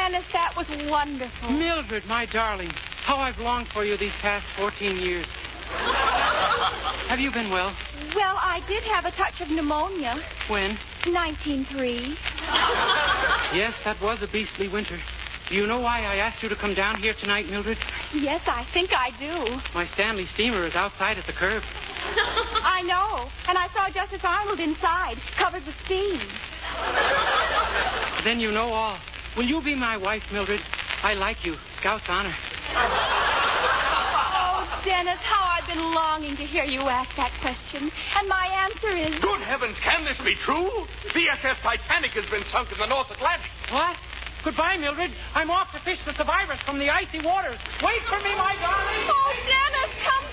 Dennis, that was wonderful. Mildred, my darling, how I've longed for you these past 14 years. Have you been well? Well, I did have a touch of pneumonia. When? 1903. Yes, that was a beastly winter. Do you know why I asked you to come down here tonight, Mildred? Yes, I think I do. My Stanley steamer is outside at the curb. I know. And I saw Justice Arnold inside, covered with steam. Then you know all. Will you be my wife, Mildred? I like you. Scout's honor. Oh, Dennis, how I've been longing to hear you ask that question. And my answer is... Good heavens, can this be true? The SS Titanic has been sunk in the North Atlantic. What? Goodbye, Mildred. I'm off to fish the survivors from the icy waters. Wait for me, my darling. Oh, Dennis, come